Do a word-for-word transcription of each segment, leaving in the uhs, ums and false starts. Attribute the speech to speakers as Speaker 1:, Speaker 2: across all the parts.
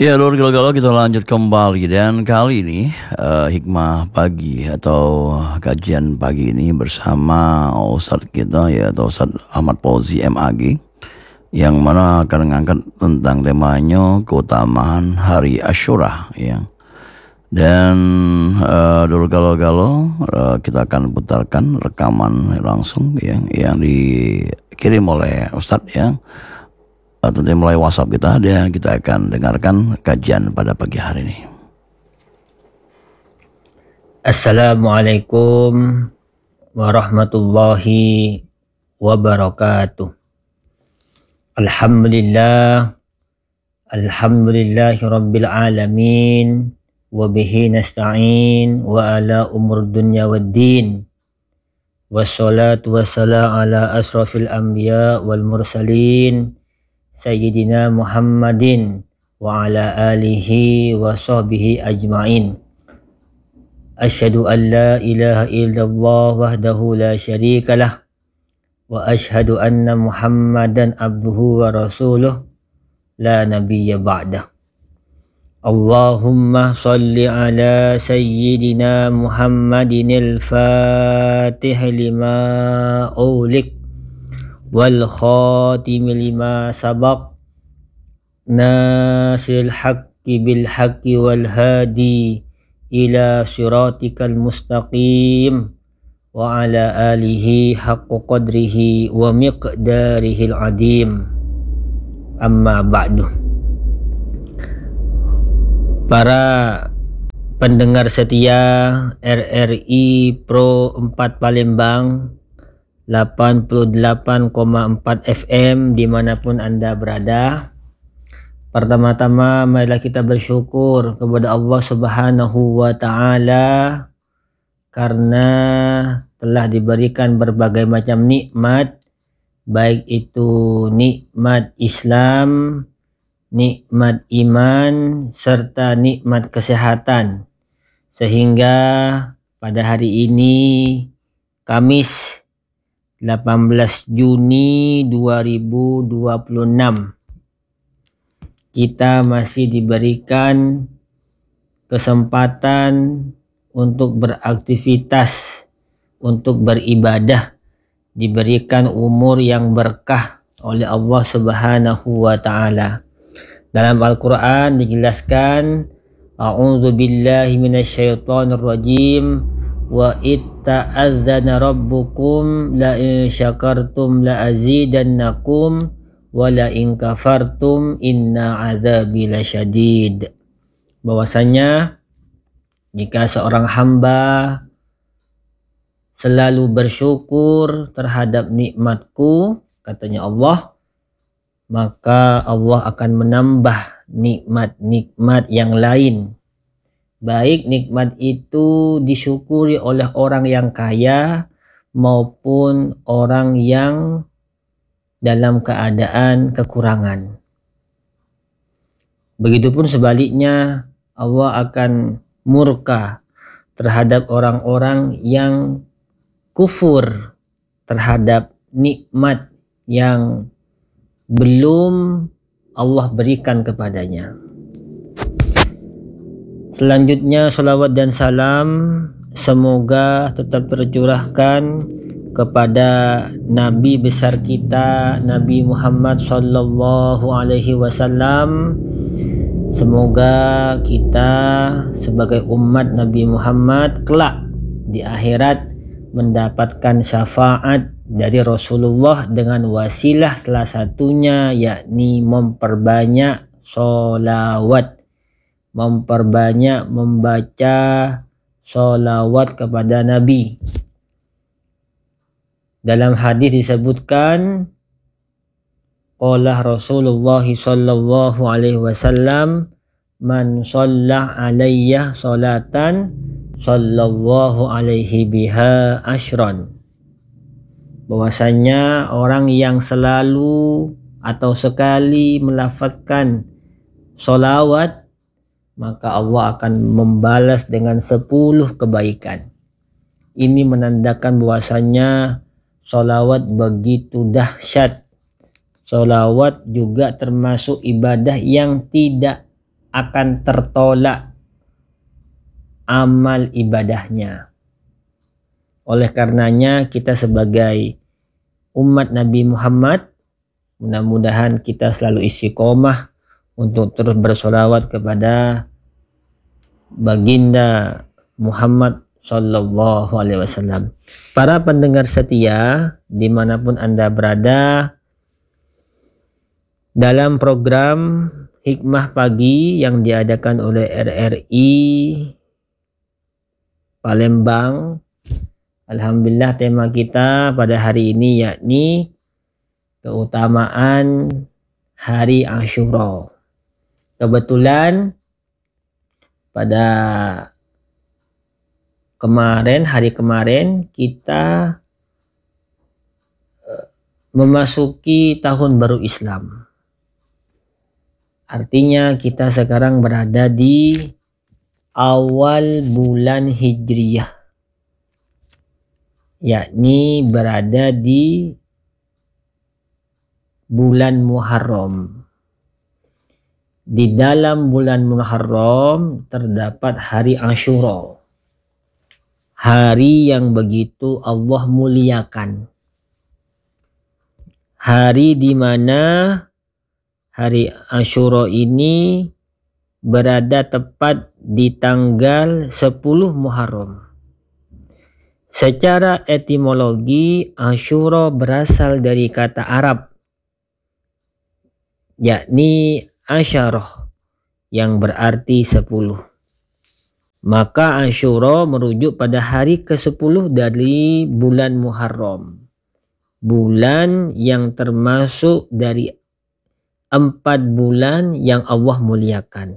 Speaker 1: Ya, Lur, kalau kita lanjut kembali dan kali ini eh, hikmah pagi atau kajian pagi ini bersama Ustadz kita yaitu Ustadz Ahmad Fauzi M A G yang mana akan mengangkat tentang temanya keutamaan hari Asyura ya. Dan uh, dulu kalau-kalau uh, kita akan putarkan rekaman langsung ya, yang dikirim oleh Ustadz ya, tentunya mulai WhatsApp kita, dan kita akan dengarkan kajian pada pagi hari ini.
Speaker 2: Assalamualaikum warahmatullahi wabarakatuh. Alhamdulillah, alhamdulillahi rabbil alamin, wa bihi nasta'in wa ala umur dunya waddin, wassalatu wassalamu ala asrafil anbiya wal mursalin Sayyidina Muhammadin wa ala alihi wa sahbihi ajma'in. Asyhadu an la ilaha illallah wahdahu la syarika lah wa asyhadu anna Muhammadan abduhu wa rasuluh la nabiyya ba'dah. Allahumma salli ala Sayyidina Muhammadin al-fatih lima ulik wal khatim lima sabaq nasiril haqqi bil haqqi wal hadi ila siratikal mustaqim wa ala alihi haqqa qadrihi wa miqdarihil adim. Amma ba'du. Para pendengar setia R R I Pro empat Palembang delapan puluh delapan koma empat F M dimanapun Anda berada, pertama-tama marilah kita bersyukur kepada Allah Subhanahu wa Ta'ala karena telah diberikan berbagai macam nikmat, baik itu nikmat Islam, nikmat iman, serta nikmat kesehatan, sehingga pada hari ini Kamis delapan belas Juni dua ribu dua puluh enam kita masih diberikan kesempatan untuk beraktivitas, untuk beribadah, diberikan umur yang berkah oleh Allah Subhanahu wa Ta'ala. Dalam Al-Quran dijelaskan, A'udzu billahi minasyaitonir rajim, wa itta'adzana rabbukum la in syakartum la azidannakum wa la in kafartum inna azabi lasyadid. Bahwasanya jika seorang hamba selalu bersyukur terhadap nikmatku, katanya Allah, maka Allah akan menambah nikmat-nikmat yang lain. Baik nikmat itu disyukuri oleh orang yang kaya maupun orang yang dalam keadaan kekurangan. Begitupun sebaliknya, Allah akan murka terhadap orang-orang yang kufur terhadap nikmat yang belum Allah berikan kepadanya. Selanjutnya, salawat dan salam semoga tetap tercurahkan kepada Nabi besar kita, Nabi Muhammad sallallahu alaihi wasallam. Semoga kita sebagai umat Nabi Muhammad kelak di akhirat mendapatkan syafaat dari Rasulullah dengan wasilah salah satunya yakni memperbanyak sholawat, memperbanyak membaca sholawat kepada Nabi. Dalam hadis disebutkan, qala Rasulullah sallallahu alaihi wasallam, man shalla alayya sholatan sallallahu alaihi biha ashran. Bahwasanya orang yang selalu atau sekali melafazkan sholawat, maka Allah akan membalas dengan sepuluh kebaikan. Ini menandakan bahwasanya sholawat begitu dahsyat. Sholawat juga termasuk ibadah yang tidak akan tertolak amal ibadahnya. Oleh karenanya kita sebagai umat Nabi Muhammad, mudah-mudahan kita selalu istiqomah untuk terus bersolawat kepada baginda Muhammad Sallallahu Alaihi Wasallam. Para pendengar setia dimanapun Anda berada, dalam program Hikmah Pagi yang diadakan oleh R R I Palembang, alhamdulillah tema kita pada hari ini yakni keutamaan hari Asyura. Kebetulan pada kemarin, hari kemarin kita memasuki tahun baru Islam. Artinya kita sekarang berada di awal bulan Hijriyah, yakni berada di bulan Muharram. Di dalam bulan Muharram terdapat hari Asyura, hari yang begitu Allah muliakan, hari di mana hari Asyura ini berada tepat di tanggal sepuluh Muharram. Secara etimologi, Asyura berasal dari kata Arab, yakni asyarah, yang berarti sepuluh. Maka Asyura merujuk pada hari kesepuluh dari bulan Muharram, bulan yang termasuk dari empat bulan yang Allah muliakan.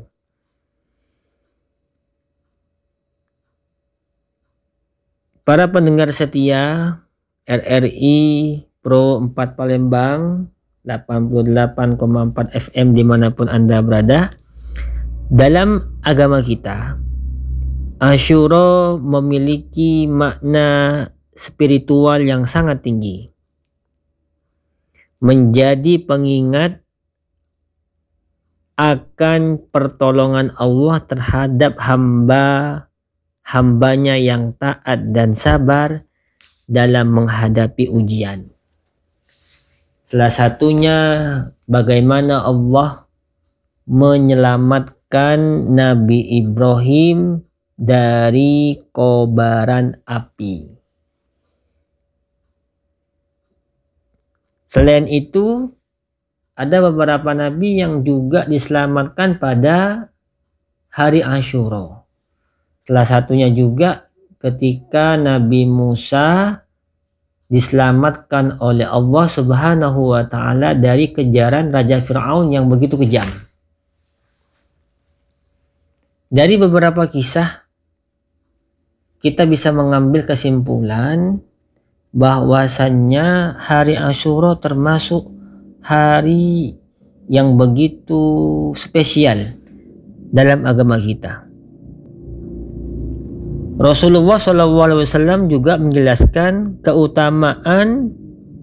Speaker 2: Para pendengar setia R R I Pro empat Palembang delapan puluh delapan koma empat F M dimanapun Anda berada, dalam agama kita Asyura memiliki makna spiritual yang sangat tinggi, menjadi pengingat akan pertolongan Allah terhadap hamba hambanya yang taat dan sabar dalam menghadapi ujian. Salah satunya bagaimana Allah menyelamatkan Nabi Ibrahim dari kobaran api. Selain itu, ada beberapa nabi yang juga diselamatkan pada hari Asyura. Salah satunya juga ketika Nabi Musa diselamatkan oleh Allah Subhanahu wa taala dari kejaran Raja Fir'aun yang begitu kejam. Dari beberapa kisah kita bisa mengambil kesimpulan bahwasannya hari Asyura termasuk hari yang begitu spesial dalam agama kita. Rasulullah shallallahu alaihi wasallam juga menjelaskan keutamaan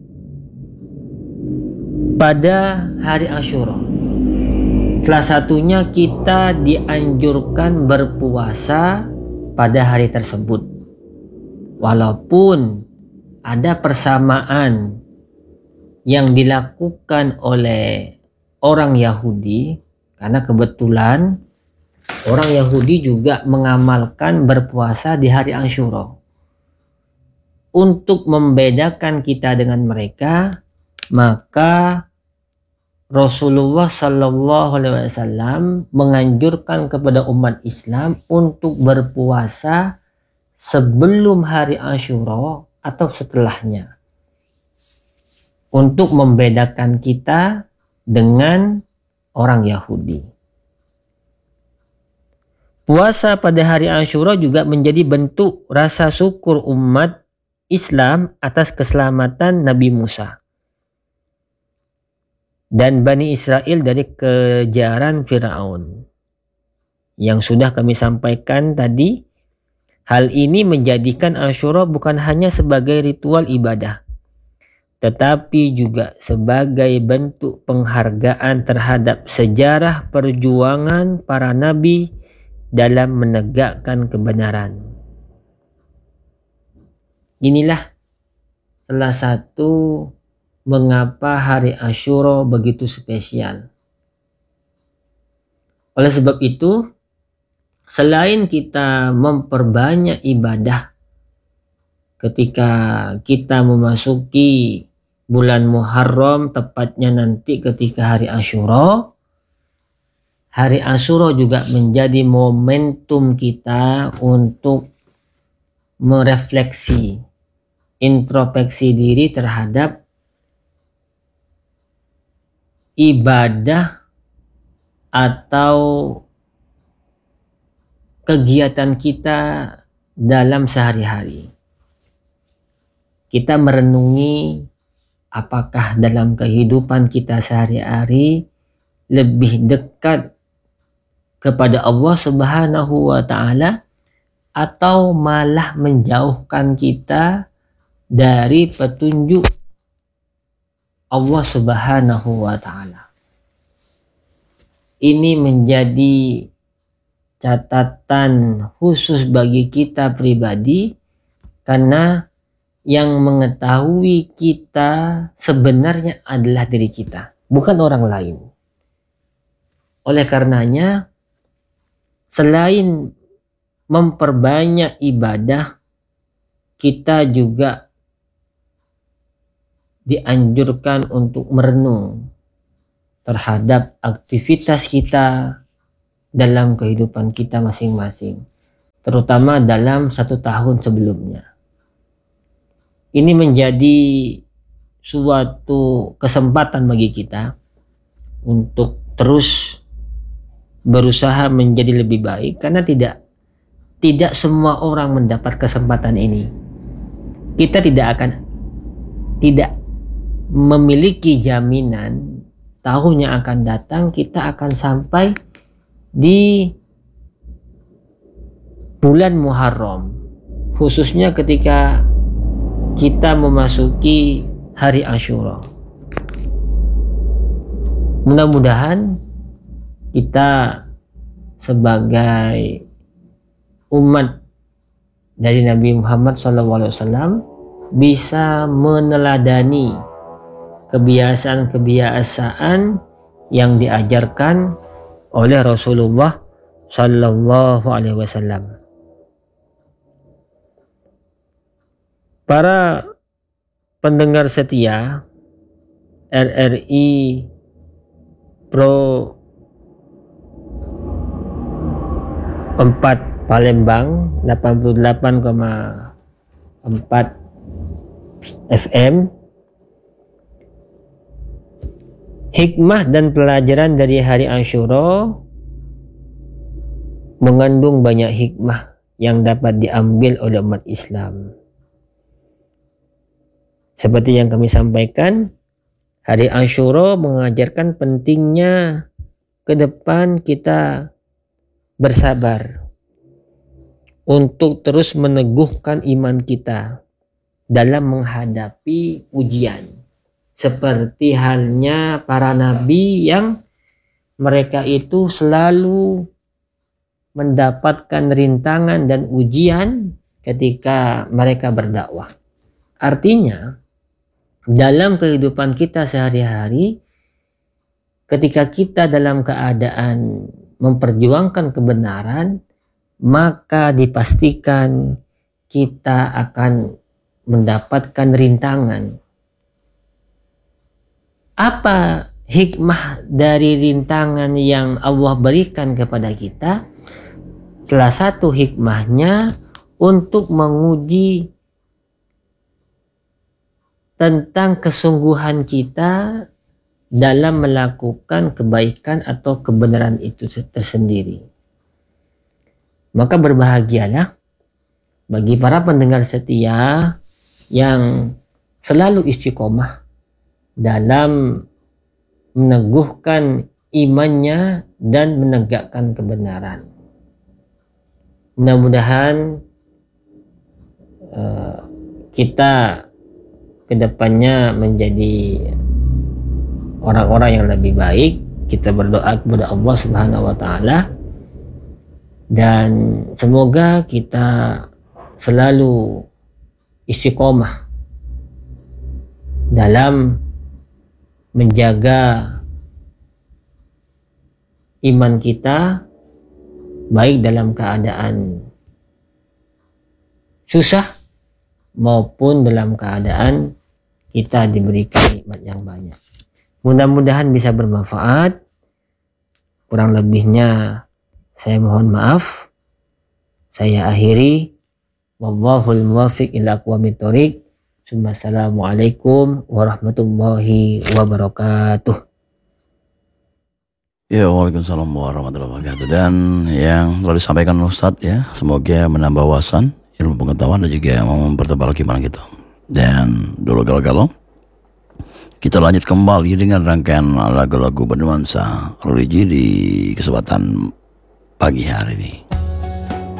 Speaker 2: pada hari Asyura. Salah satunya kita dianjurkan berpuasa pada hari tersebut. Walaupun ada persamaan yang dilakukan oleh orang Yahudi, karena kebetulan orang Yahudi juga mengamalkan berpuasa di hari Asyura. Untuk membedakan kita dengan mereka, maka Rasulullah Shallallahu Alaihi Wasallam menganjurkan kepada umat Islam untuk berpuasa sebelum hari Asyura atau setelahnya, untuk membedakan kita dengan orang Yahudi. Puasa pada hari Asyura juga menjadi bentuk rasa syukur umat Islam atas keselamatan Nabi Musa dan Bani Israel dari kejaran Fir'aun. Yang sudah kami sampaikan tadi, hal ini menjadikan Asyura bukan hanya sebagai ritual ibadah, tetapi juga sebagai bentuk penghargaan terhadap sejarah perjuangan para nabi dalam menegakkan kebenaran. Inilah salah satu mengapa hari Asyura begitu spesial. Oleh sebab itu, selain kita memperbanyak ibadah ketika kita memasuki bulan Muharram, tepatnya nanti ketika hari Asyura, hari Asyura juga menjadi momentum kita untuk merefleksi, introspeksi diri terhadap ibadah atau kegiatan kita dalam sehari-hari. Kita merenungi apakah dalam kehidupan kita sehari-hari lebih dekat kepada Allah Subhanahu wa Ta'ala atau malah menjauhkan kita dari petunjuk Allah Subhanahu wa Ta'ala. Ini menjadi catatan khusus bagi kita pribadi, karena yang mengetahui kita sebenarnya adalah diri kita, bukan orang lain. Oleh karenanya, selain memperbanyak ibadah, kita juga dianjurkan untuk merenung terhadap aktivitas kita dalam kehidupan kita masing-masing, terutama dalam satu tahun sebelumnya. Ini menjadi suatu kesempatan bagi kita untuk terus berusaha menjadi lebih baik, karena tidak tidak semua orang mendapat kesempatan ini. Kita tidak akan tidak memiliki jaminan tahun yang akan datang kita akan sampai di bulan Muharram, khususnya ketika kita memasuki hari Asyura. Mudah-mudahan kita sebagai umat dari Nabi Muhammad shallallahu alaihi wasallam bisa meneladani kebiasaan-kebiasaan yang diajarkan oleh Rasulullah Sallallahu Alaihi Wasallam. Para pendengar setia R R I Pro empat Palembang delapan puluh delapan koma empat F M, hikmah dan pelajaran dari hari Asyura mengandung banyak hikmah yang dapat diambil oleh umat Islam. Seperti yang kami sampaikan, hari Asyura mengajarkan pentingnya ke depan kita bersabar untuk terus meneguhkan iman kita dalam menghadapi ujian. Seperti halnya para nabi yang mereka itu selalu mendapatkan rintangan dan ujian ketika mereka berdakwah. Artinya, dalam kehidupan kita sehari-hari, ketika kita dalam keadaan memperjuangkan kebenaran, maka dipastikan kita akan mendapatkan rintangan. Apa hikmah dari rintangan yang Allah berikan kepada kita? Salah satu hikmahnya untuk menguji tentang kesungguhan kita dalam melakukan kebaikan atau kebenaran itu tersendiri. Maka berbahagialah bagi para pendengar setia yang selalu istiqomah dalam meneguhkan imannya dan menegakkan kebenaran. Mudah-mudahan uh, kita kedepannya menjadi orang-orang yang lebih baik. Kita berdoa kepada Allah Subhanahu wa taala, dan semoga kita selalu istiqomah dalam menjaga iman kita, baik dalam keadaan susah maupun dalam keadaan kita diberikan nikmat yang banyak. Mudah-mudahan bisa bermanfaat. Kurang lebihnya saya mohon maaf. Saya akhiri. Wallahul muwaffiq ila aqwamit thoriq. Assalamualaikum warahmatullahi wabarakatuh.
Speaker 1: Ya, waalaikumsalam warahmatullahi wabarakatuh. Dan yang telah disampaikan Ustadz ya, semoga menambah wawasan, ilmu pengetahuan, dan juga mempertebal iman kita. Dan dulu galau-galau, kita lanjut kembali dengan rangkaian lagu-lagu bernuansa religi di kesempatan pagi hari ini.